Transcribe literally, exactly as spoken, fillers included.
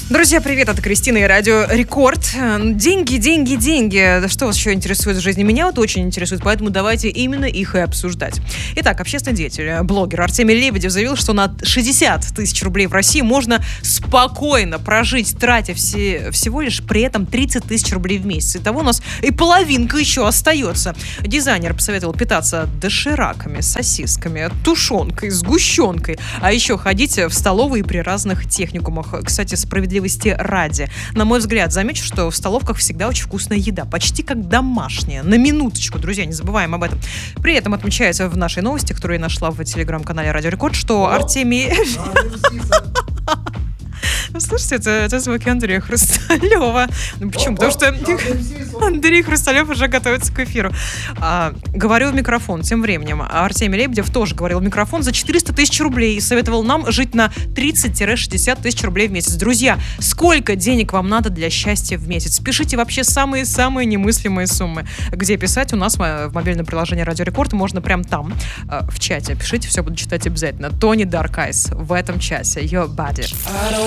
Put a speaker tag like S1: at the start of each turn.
S1: Друзья, привет, это Кристина и Радио Рекорд. Деньги, деньги, деньги. Что вас еще интересует в жизни? Меня вот очень интересует, поэтому давайте именно их и обсуждать. Итак, общественный деятель, блогер Артемий Лебедев заявил, что на шестьдесят тысяч рублей в России можно спокойно прожить, тратя все, всего лишь при этом тридцать тысяч рублей в месяц. Итого у нас и половинка еще остается. Дизайнер посоветовал питаться дошираками, сосисками, тушенкой, сгущенкой, а еще ходить в столовые при разных техникумах. Кстати, справедливости ради. На мой взгляд, замечу, что в столовках всегда очень вкусная еда, почти как домашняя. На минуточку, друзья, не забываем об этом. При этом отмечается в нашей новости, которую я нашла в телеграм-канале Радио Рекорд, что О, Артемий... Слушайте, это, это звуки Андрея Хрусталева. Ну, почему? Потому что Андрей Хрусталев уже готовится к эфиру. А, говорю в микрофон тем временем. А Артемий Лебедев тоже говорил в микрофон за четыреста тысяч рублей и советовал нам жить на тридцать-шестьдесят тысяч рублей в месяц. Друзья, сколько денег вам надо для счастья в месяц? Пишите вообще самые-самые немыслимые суммы. Где писать? У нас в мобильном приложении Радио Рекорд. Можно прям там, в чате. Пишите, все буду читать обязательно. Тони Дарк Айс в этом часе. Your Body.